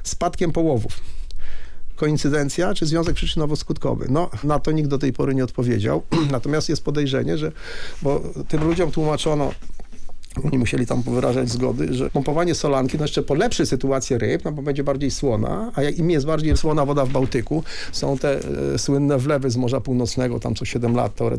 spadkiem połowów. Koincydencja czy związek przyczynowo-skutkowy? No, na to nikt do tej pory nie odpowiedział. Natomiast jest podejrzenie, że, bo tym ludziom tłumaczono, oni musieli tam wyrażać zgody, że pompowanie solanki jeszcze polepszy sytuację ryb, no bo będzie bardziej słona, a jak im jest bardziej słona woda w Bałtyku, są te słynne wlewy z Morza Północnego, tam co 7 lat teoretycznie